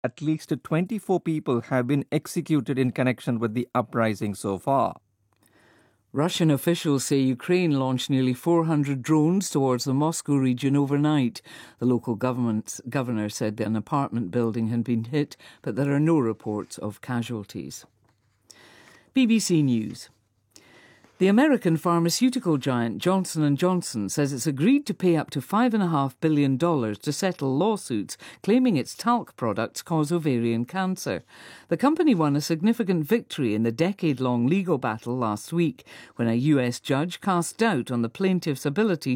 At least 24 people have been executed in connection with the uprising so far. Russian officials say Ukraine launched nearly 400 drones towards the Moscow region overnight. The local governor said that an apartment building had been hit, but there are no reports of casualties. BBC News. The American pharmaceutical giant Johnson & Johnson says it's agreed to pay up to $5.5 billion to settle lawsuits claiming its talc products cause ovarian cancer. The company won a significant victory in the decade-long legal battle last week when a US judge cast doubt on the plaintiff's ability